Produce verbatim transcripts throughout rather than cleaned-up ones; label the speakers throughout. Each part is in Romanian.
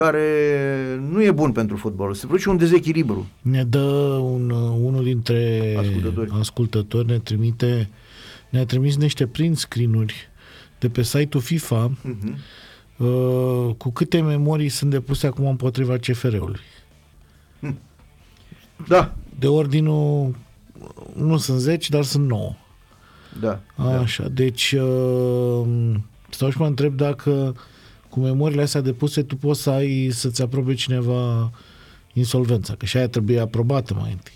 Speaker 1: care nu e bun pentru fotbal. Se produce un dezechilibru.
Speaker 2: Ne dă un, unul dintre
Speaker 1: ascultători.
Speaker 2: ascultători, ne trimite, ne-a trimis niște print screen-uri de pe site-ul FIFA uh-huh. uh, cu câte memorii sunt depuse acum împotriva C F R-ului.
Speaker 1: Hmm. Da.
Speaker 2: De ordinul, nu sunt zece, dar sunt nouă.
Speaker 1: Da.
Speaker 2: Așa, da. Deci uh, stau și mă întreb dacă cu memoriile astea depuse tu poți să ai, să-ți aprobe cineva insolvența, că și aia trebuie aprobată mai întâi.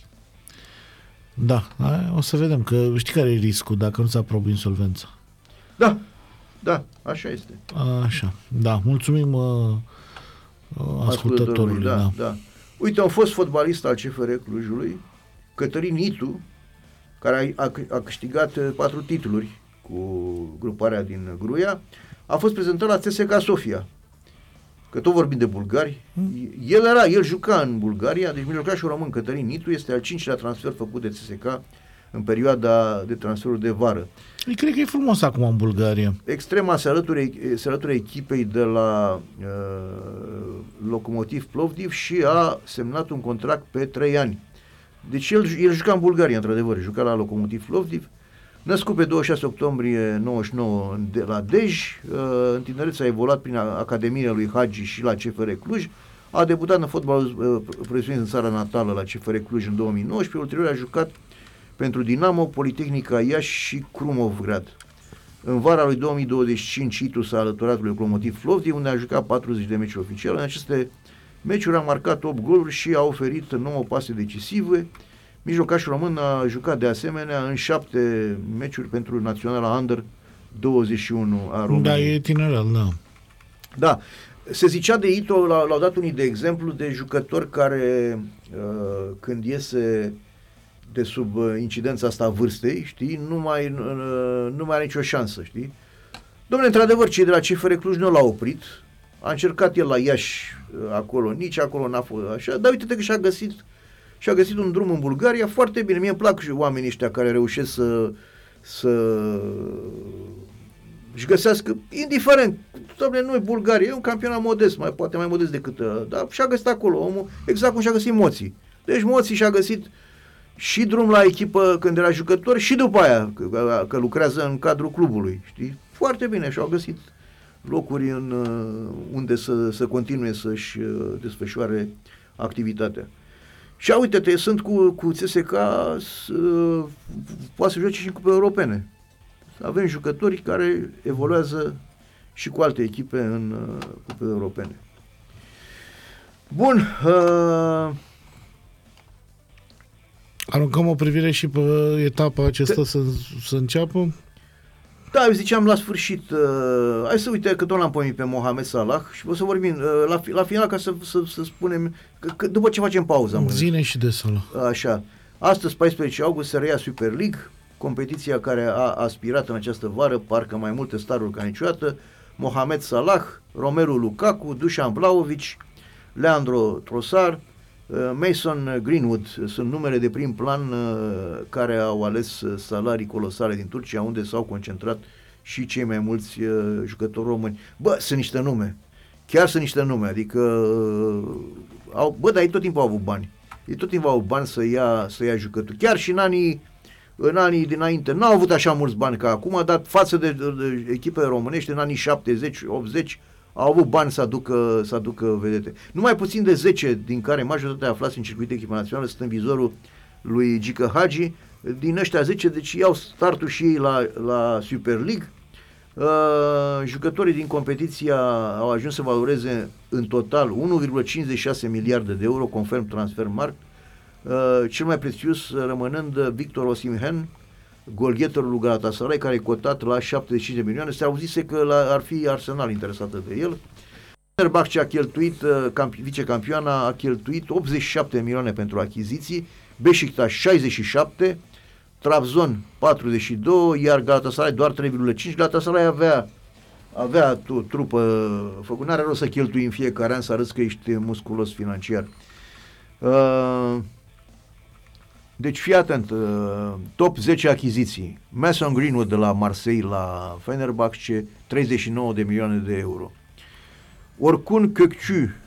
Speaker 2: Da, aia, o să vedem, că știi care e riscul dacă nu se aprobă insolvența.
Speaker 1: Da, da, așa este.
Speaker 2: Așa, da, mulțumim uh, uh, ascultătorului.
Speaker 1: Da,
Speaker 2: da.
Speaker 1: da. Uite, un fost fotbalist al C F R Clujului, Cătălin Itu, care a, a, a câștigat patru titluri cu gruparea din Gruia, a fost prezentat la T S K Sofia. Că tot vorbim de bulgari. Hmm. El era, el juca în Bulgaria, deci mijlocașul român Cătălin Itu este al cincilea transfer făcut de T S K în perioada de transferuri de vară.
Speaker 2: Eu cred că e frumos acum în Bulgaria.
Speaker 1: Extrema se alătură, se alătură echipei de la uh, Lokomotiv Plovdiv și a semnat un contract pe trei ani. Deci el, el juca în Bulgaria, într-adevăr, juca la Lokomotiv Plovdiv, născut pe douăzeci și șase octombrie nouăzeci și nouă de la Dej, uh, în tinerețe a evoluat prin Academia lui Hagi și la C F R Cluj, a debutat în fotbalul uh, profesionist în țara natală la C F R Cluj în două mii nouăsprezece, ulterior a jucat pentru Dinamo, Politehnica Iași și Krumovgrad. În vara lui două mii douăzeci și cinci, Itu s-a alăturat lui Lokomotiv Plovdiv, unde a jucat patruzeci de meciuri oficiale. În aceste meciuri a marcat opt goluri și a oferit nouă pase decisive. Mijlocașul român a jucat de asemenea în șapte meciuri pentru Naționala Under douăzeci și unu a României.
Speaker 2: Da, e tinerel, da.
Speaker 1: Da. Se zicea de Ito, l-au dat unii de exemplu, de jucători care uh, când iese de sub incidența asta a vârstei, știi, nu mai, uh, nu mai are nicio șansă, știi? Dom'le, într-adevăr, cei de la C F R Cluj nu l-au oprit. A încercat el la Iași, acolo, nici acolo n-a fost așa, dar uite-te că și-a găsit și-a găsit un drum în Bulgaria foarte bine. Mie îmi plac și oamenii ăștia care reușesc să să își găsească, indiferent, dom'le, nu e Bulgaria, e un campionat modest, mai, poate mai modest decât, dar și-a găsit acolo omul, exact cum și-a găsit Moții. Deci Moții și-a găsit și drum la echipă când era jucător și după aia, că, că lucrează în cadrul clubului, știi? Foarte bine, și-au găsit locuri în, unde să, să continue să-și desfășoare activitatea. Și uite-te, sunt cu, cu C S K, uh, poate să joace și în cupe europene. Avem jucători care evoluează și cu alte echipe în uh, cupe europene. Bun. Uh,
Speaker 2: Aruncăm o privire și pe etapa aceasta să, să înceapă?
Speaker 1: Da, eu ziceam la sfârșit, uh, hai să uite că tot l-am pomenit pe Mohamed Salah și o să vorbim uh, la, la final ca să, să, să spunem, că, că după ce facem pauza.
Speaker 2: Zine și de Salah.
Speaker 1: Așa. Astăzi, paisprezece august, se reia Super League, competiția care a aspirat în această vară parcă mai multe staruri ca niciodată. Mohamed Salah, Romelu Lukaku, Dusan Vlahovic, Leandro Trossard, uh, Mason Greenwood sunt numele de prim plan uh, care au ales salarii colosale din Turcia, unde s-au concentrat și cei mai mulți uh, jucători români. Bă, sunt niște nume. Chiar sunt niște nume. Adică uh, au, bă, dar ei tot timpul au avut bani. Ei tot timpul au avut bani să ia, să ia jucători. Chiar și în anii în anii dinainte n-au avut așa mulți bani ca acum, dar față de, de, de echipe românești în anii șaptezeci optzeci au avut bani să aducă, să aducă vedete. Numai puțin de zece, din care majoritatea aflați în circuit echipa națională, sunt în vizorul lui Gică Hagi. Din ăștia zece, deci iau startul și ei la, la Super League. Uh, jucătorii din competiția au ajuns să valoreze în total unu virgulă cincizeci și șase miliarde de euro, conform Transfermarkt. Uh, cel mai prețios rămânând Victor Osimhen, golgheterul lui Galatasaray, care e cotat la șaptezeci și cinci de milioane. Se auzise că la, ar fi Arsenal interesată de el. Fenerbahce a cheltuit, uh, camp- vicecampioana a cheltuit optzeci și șapte milioane pentru achiziții, Beşiktaş șaizeci și șapte, Trabzon patruzeci și doi, iar Galatasaray doar trei virgulă cinci. Galatasaray avea avea tu, trupă făcut, n-are rost să cheltui în fiecare an, să arăți că ești musculos financiar. Uh, Deci fii atent, uh, top zece achiziții. Mason Greenwood de la Marseille la Fenerbahce, treizeci și nouă de milioane de euro. Orkun Kökçü